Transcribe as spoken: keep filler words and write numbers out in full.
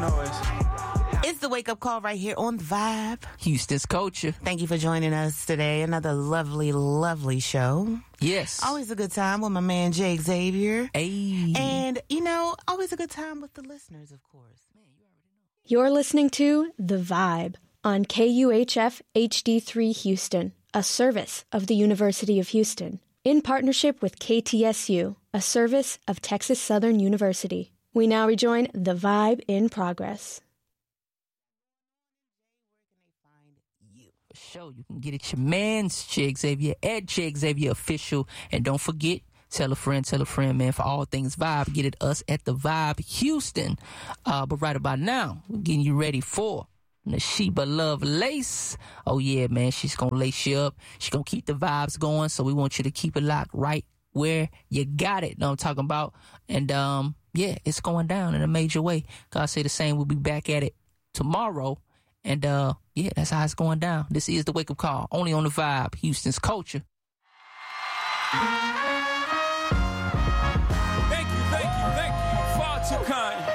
noise. It's the wake-up call right here on The Vibe. Houston's culture. Thank you for joining us today. Another lovely, lovely show. Yes. Always a good time with my man, Jake Xavier. Hey. And, you know, always a good time with the listeners, of course. You're listening to The Vibe on K U H F H D three Houston, a service of the University of Houston, in partnership with K T S U, a service of Texas Southern University. We now rejoin The Vibe in progress. Show you can get it your man's Jake Xavier at Jake Xavier Official, and don't forget, tell a friend, tell a friend, man, for all things Vibe. Get it us at The Vibe Houston. Uh, but right about now, we're getting you ready for Nashiba Love Lace. Oh yeah, man, she's gonna lace you up. She's gonna keep the vibes going, so we want you to keep it locked right where you got it. Know what I'm talking about? And um, yeah, it's going down in a major way. God say the same. We'll be back at it tomorrow. And, uh, yeah, that's how it's going down. This is the wake-up call, only on The Vibe, Houston's culture. Thank you, thank you, thank you. Far too kind.